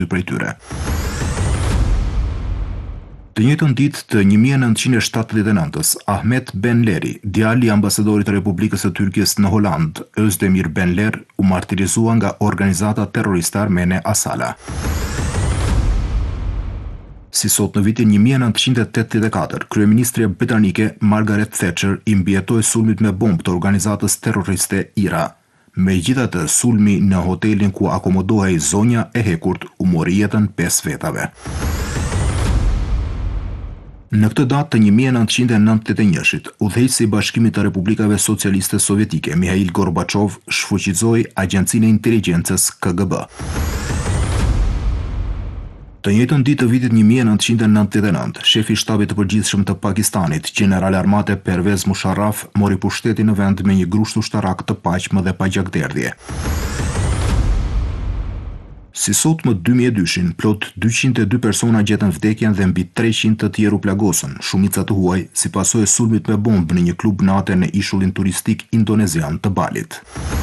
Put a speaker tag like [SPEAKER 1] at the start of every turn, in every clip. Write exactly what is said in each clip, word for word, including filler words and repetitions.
[SPEAKER 1] prej tyre. Të njëjtën ditë të një mijë e nëntëqind e shtatëdhjetë e nëntës, Ahmet Benleri, djali i ambasadorit të Republikës së Turqisë në Holand, Özdemir Benler, u martirizua nga organizata terroriste armene Asala. Si sot në vitin një mijë e nëntëqind e tetëdhjetë e katër, kryeministrja britanike Margaret Thatcher i mbijetoi sulmit me bombë të organizatës terroriste IRA. Megjithatë, sulmi në hotelin ku akomodohej zonja e hekurt u mori jetën pesë vetave. Në këtë datë të një mijë e nëntëqind e nëntëdhjetë e njëit, udhëheqësi i Bashkimit të Republikave Socialiste Sovjetike, Mikhail Gorbaçov, shfuqizoi Agjencinë e Inteligjencës K G B. Të njëjtën ditë të vitit një mijë e nëntëqind e nëntëdhjetë e nëntë, shefi i shtabit të përgjithshëm të Pakistanit, General Armate Pervez Musharraf, mori pushtetin në vend me një grusht ushtarak të paqëm dhe pa gjakderdhje. Si sot më dy mijë e dyshin, plot dyqind e dy persona gjetën vdekjen dhe mbi treqind të tjerë u plagosën, shumica të huaj, si pasojë e sulmit me bombë në një klub nate në ishullin turistik indonezian të Balit.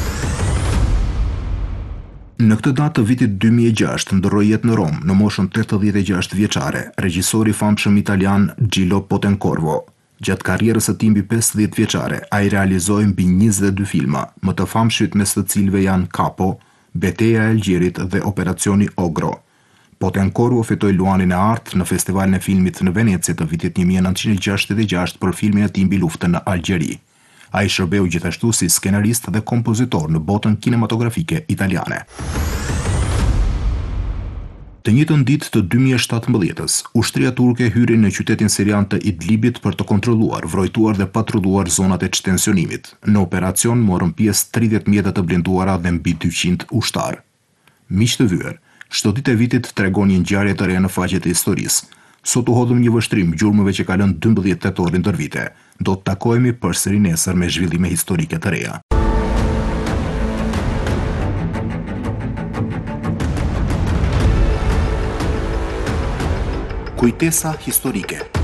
[SPEAKER 1] Në këtë datë të vitit dy mijë e gjashtë ndroi jetë në Rom, në moshën tetëdhjetë e gjashtë vjeçare, regjisori i famshëm italian Gillo Pontecorvo. Gjatë karrierës së tij mbi pesëdhjetë vjeçare, ai realizoi mbi njëzet e dy filma, më të famshit mes të cilëve janë Capo, Beteja e Algjerit dhe Operacioni Ogro. Pontecorvo fitoi Luanin e Artë në Festivalin e Filmit në Venecë të vitit një mijë e nëntëqind e gjashtëdhjetë e gjashtë për filmin e tij mbi luftën në Algjeri. Ai shërbeu gjithashtu si skenarist dhe kompozitor në botën kinematografike italiane. Të njëjtën ditë të dy mijë e shtatëmbëdhjetës, ushtria turke hyri në qytetin sirian të Idlibit për të kontrolluar, vrojtuar dhe patrulluar zonat e çtensionimit. Në operacion morën pjesë tridhjetë mjete të blinduara dhe mbi dyqind ushtar. Miq të vyer, çdo ditë e vitit tregon një ngjarje të re në faqet e historisë. Sot u hodhëm një vështrim gjurmëve që kalon dymbëdhjetë tetorin ndër vite. Do të takohemi përsëri nesër me zhvillime historike të reja. Kujtesa historike.